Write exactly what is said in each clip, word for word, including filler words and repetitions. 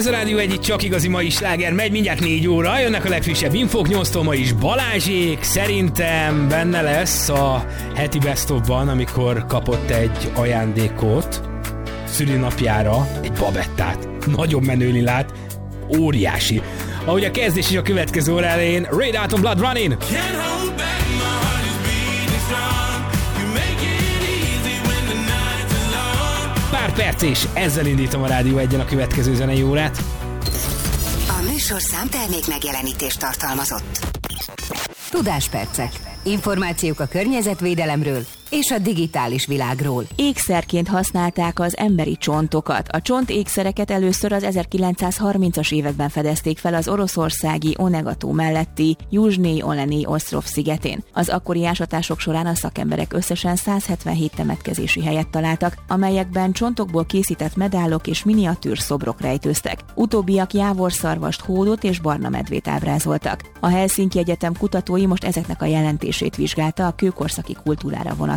Ez a Rádió egy, itt csak igazi mai sláger megy, mindjárt négy óra, jönnek a legfrissebb infók, nyolctól ma is Balázsék, szerintem benne lesz a heti Best of-ban, amikor kapott egy ajándékot szülinapjára, egy babettát, nagyon menő lilát, óriási. Ahogy a kezdés is a következő óra elején, Ray Dalton Blood Running! Pár perc és ezzel indítom a Rádió egyen a következő zenei órát. A műsorszám termék megjelenítést tartalmazott. Tudáspercek. Információk a környezetvédelemről és a digitális világról. Ékszerként használták az emberi csontokat. A csontékszereket először az ezerkilencszázharmincas években fedezték fel az oroszországi Onegató melletti Juzsnyij Oleni Osztrov szigetén. Az akkori ásatások során a szakemberek összesen száz hetvenhét temetkezési helyet találtak, amelyekben csontokból készített medállok és miniatűr szobrok rejtőztek. Utóbbiak jávorszarvast, hódot és barna medvét ábrázoltak. A Helsinki Egyetem kutatói most ezeknek a jelentését vizsgálta a kőkorszaki kultúrára vonatkozóan.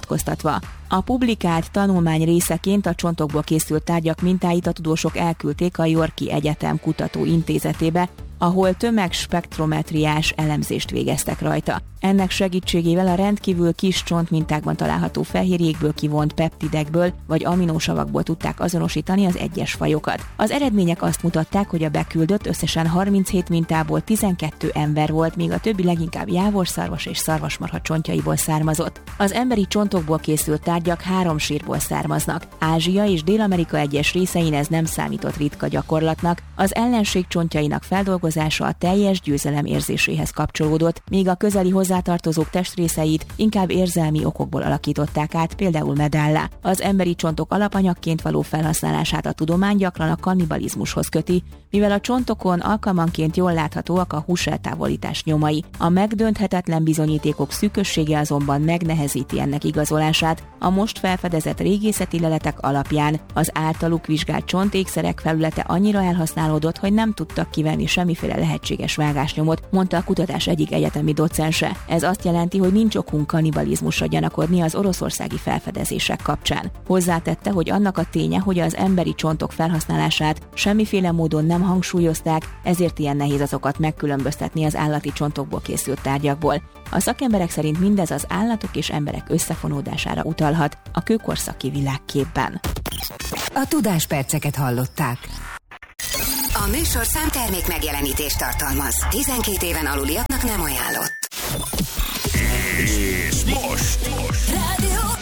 A publikált tanulmány részeként a csontokból készült tárgyak mintáit a tudósok elküldték a Yorki Egyetem kutatóintézetébe, ahol tömegspektrometriás elemzést végeztek rajta. Ennek segítségével a rendkívül kis csontmintákban található fehérjékből kivont peptidekből vagy aminósavakból tudták azonosítani az egyes fajokat. Az eredmények azt mutatták, hogy a beküldött összesen harminchét mintából tizenkettő ember volt, míg a többi leginkább jávorszarvas és szarvasmarha csontjaiból származott. Az emberi csontokból készült tárgyak három sírból származnak. Ázsia és Dél-Amerika egyes részein ez nem számított ritka gyakorlatnak, az ellenség csontjainak feldolgozása a teljes győzelem érzéséhez kapcsolódott, míg a közeli hozzátartozók testrészeit inkább érzelmi okokból alakították át, például medállá. Az emberi csontok alapanyagként való felhasználását a tudomány gyakran a kannibalizmushoz köti, mivel a csontokon alkalmanként jól láthatóak a húseltávolítás nyomai. A megdönthetetlen bizonyítékok szűkössége azonban megnehezíti ennek igazolását. A most felfedezett régészeti leletek alapján az általuk vizsgált csontékszerek felülete annyira elhasználódott, hogy nem tudtak kivenni semmiféle lehetséges vágásnyomot, mondta a kutatás egyik egyetemi docense. Ez azt jelenti, hogy nincs okunk kannibalizmusra gyanakodni az oroszországi felfedezések kapcsán. Hozzátette, hogy annak a ténye, hogy az emberi csontok felhasználását semmiféle módon nem hangsúlyozták, ezért ilyen nehéz azokat megkülönböztetni az állati csontokból készült tárgyakból. A szakemberek szerint mindez az állatok és emberek összefonódására utalhat a kőkorszaki világképben. A tudásperceket hallották. A műsorszám termék megjelenítést tartalmaz. tizenkét éven aluliaknak nem ajánlott. És most, most. Rádió